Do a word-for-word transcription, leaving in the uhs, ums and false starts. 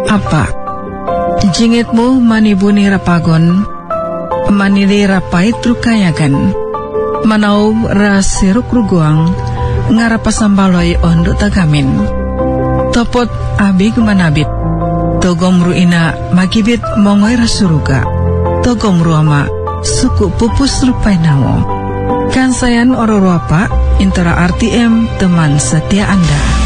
Apa jingitmu manibuni rapagon, manili rapai trukayagan, manau rasiruk ruguang, ngarapasambaloi ondo tagamin. Topot abig manabit, togomru ina magibit mongoy rasuruga, togomru ama suku pupus rupai nawo. Kansayan ororo apa intera R T M teman setia Anda.